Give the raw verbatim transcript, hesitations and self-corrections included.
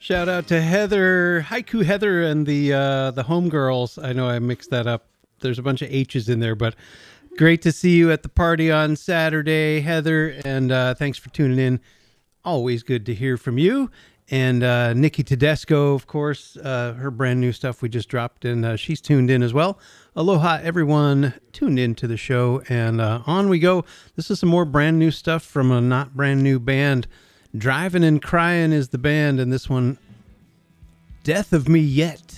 Shout out to Heather, Haiku Heather, and the uh, the Homegirls. I know I mixed that up. There's a bunch of H's in there, but great to see you at the party on Saturday, Heather, and uh, thanks for tuning in. Always good to hear from you. And uh, Nikki Tedesco, of course, uh, her brand new stuff we just dropped, and uh, she's tuned in as well. Aloha, everyone tuned in to the show, and uh, on we go. This is some more brand new stuff from a not brand new band. Driving and Crying is the band, and this one, Death of Me Yet.